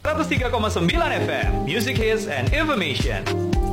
103,9 FM, Music Hits and Information.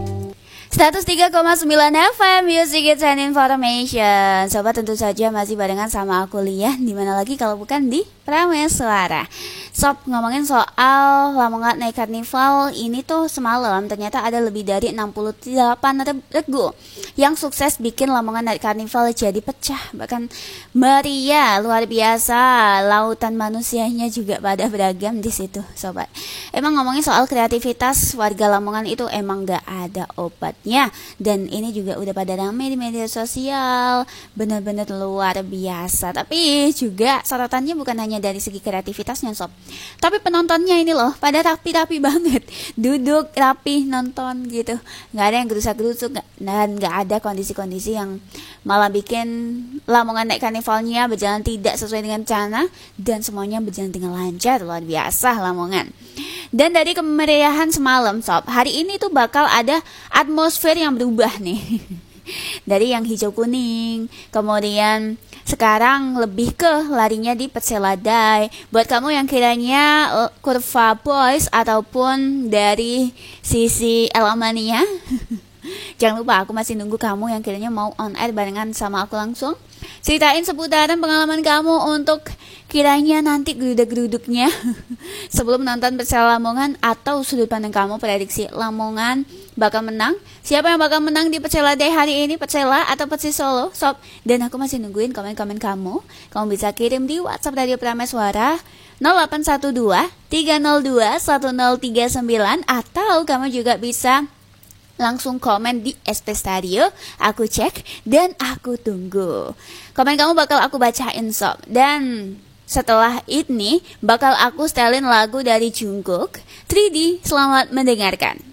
103,9 FM Music Hits and Information. Sobat, tentu saja masih barengan sama aku Lia. Dimana lagi kalau bukan di Prameswara. Sob, ngomongin soal Lamongan Night Carnival ini tuh semalam ternyata ada lebih dari 68 regu yang sukses bikin Lamongan Night Carnival jadi pecah, bahkan meriah luar biasa. Lautan manusianya juga pada beragam di situ, sobat. Emang ngomongin soal kreativitas warga Lamongan itu emang gak ada obatnya, dan ini juga udah pada rame di media sosial, benar-benar luar biasa. Tapi juga sorotannya bukan hanya dari segi kreativitasnya, sob, tapi penontonnya ini loh pada rapi-rapi banget, duduk rapi nonton gitu, nggak ada yang gerusak-gerusuk, dan nggak ada kondisi-kondisi yang malah bikin Lamongan Night Carnivalnya berjalan tidak sesuai dengan rencana, dan semuanya berjalan dengan lancar. Luar biasa Lamongan. Dan dari kemeriahan semalam, sob, hari ini tuh bakal ada atmosfer yang berubah nih. Dari yang hijau kuning, kemudian sekarang lebih ke larinya di Perseladai. Buat kamu yang kiranya Kurva Boys ataupun dari sisi Elamania, jangan lupa aku masih nunggu kamu yang kiranya mau on air barengan sama aku langsung. Ceritain seputaran pengalaman kamu untuk kiranya nanti geruduk-geruduknya sebelum nonton Persela Lamongan, atau sudut pandang kamu prediksi Lamongan bakal menang. Siapa yang bakal menang di Persela Day hari ini, Persela atau Persis Solo, sob? Dan aku masih nungguin komen-komen kamu. Kamu bisa kirim di WhatsApp Radio Prameswara 0812 302 1039, atau kamu juga bisa langsung komen di SP Stadio. Aku cek dan aku tunggu. Komen kamu bakal aku bacain, sob. Dan setelah ini bakal aku setelin lagu dari Jungkook 3D. Selamat mendengarkan.